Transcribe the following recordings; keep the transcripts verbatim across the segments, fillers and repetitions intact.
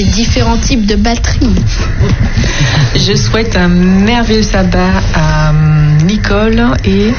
ces différents types de batteries. Je souhaite un merveilleux sabbat à Nicole et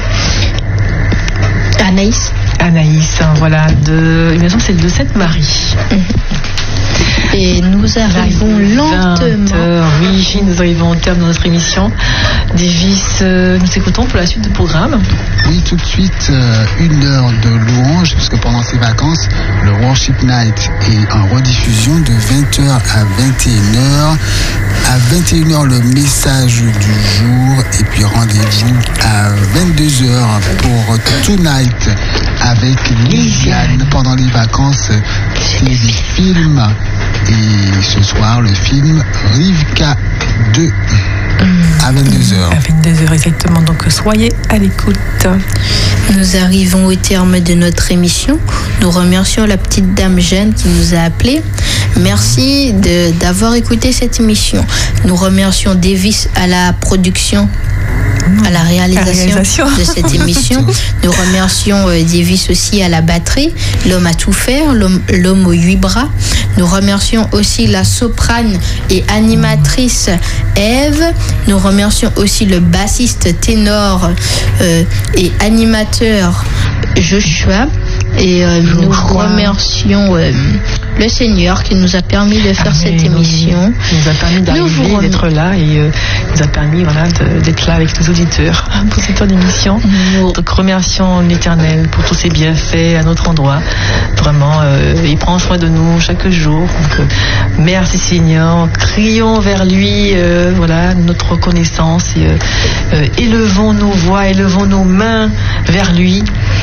Anaïs. Anaïs, hein, voilà, de, il me semble que c'est de Sainte-Marie. Mmh. Et nous arrivons lentement. Oui, nous arrivons au terme de notre émission. Davis, euh, nous écoutons pour la suite du programme. Oui, tout de suite, euh, une heure de louange, puisque pendant ces vacances, le Worship Night est en rediffusion de vingt heures à vingt et une heures. À vingt et une heures, le message du jour. Et puis rendez-vous à vingt-deux heures pour Tonight avec Liliane pendant les vacances. C'est le film. Et ce soir, le film Rivka deux à vingt-deux heures. À vingt-deux heures exactement, donc soyez à l'écoute. Nous arrivons au terme de notre émission. Nous remercions la petite dame Jeanne qui nous a appelés. Merci de, d'avoir écouté cette émission. Nous remercions Davis à la production, à la réalisation, la réalisation. de cette émission. Nous remercions euh, Davis aussi à la batterie, l'homme à tout faire, l'homme, l'homme aux huit bras. Nous remercions aussi la soprane et animatrice Ève. Nous remercions aussi le bassiste ténor euh, et animateur Joshua. Et euh, nous remercions euh, le Seigneur qui nous a permis de faire Amen, cette émission. Il nous a permis d'arriver, d'être là et euh, nous a permis voilà, de, d'être là avec nos auditeurs pour cette heure d'émission. Nous... Donc remercions l'Éternel pour tous ses bienfaits à notre endroit. Vraiment, euh, il prend soin de nous chaque jour. Donc, euh, merci Seigneur. Crions vers lui euh, voilà, notre reconnaissance et euh, euh, élevons nos voix, élevons nos mains vers lui.